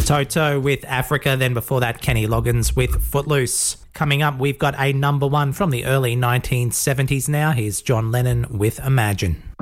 Toto with Africa, then before that Kenny Loggins with Footloose. Coming up, we've got a number one from the early 1970s now. Here's John Lennon with Imagine.